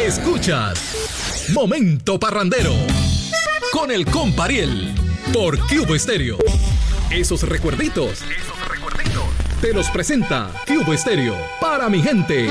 Escuchas Momento Parrandero con el compa Ariel por Cubo Estéreo. Esos recuerditos te los presenta Cubo Estéreo para mi gente.